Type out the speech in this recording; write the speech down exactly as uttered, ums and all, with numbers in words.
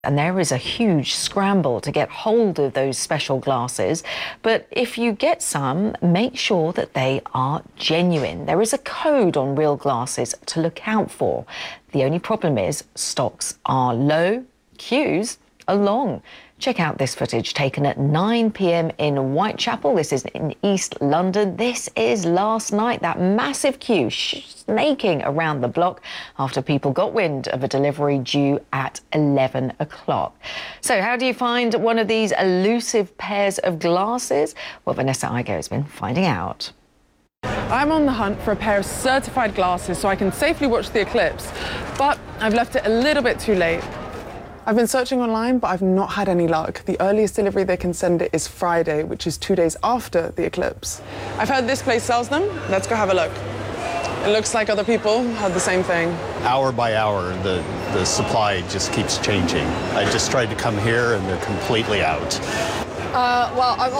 And there is a huge scramble to get hold of those special glasses. But if you get some, make sure that they are genuine. There is a code on real glasses to look out for. The only problem is stocks are low, queues are long. Check out this footage taken at nine p m in Whitechapel. This is in East London. This is last night, that massive queue snaking around the block after people got wind of a delivery due at eleven o'clock. So how do you find one of these elusive pairs of glasses? Well, Vanessa Igo has been finding out. I'm on the hunt for a pair of certified glasses so I can safely watch the eclipse, but I've left it a little bit too late. I've been searching online, but I've not had any luck. The earliest delivery they can send it is Friday, which is two days after the eclipse. I've heard this place sells them. Let's go have a look. It looks like other people had the same thing. Hour by hour, the, the supply just keeps changing. I just tried to come here and they're completely out. Uh, well, I'm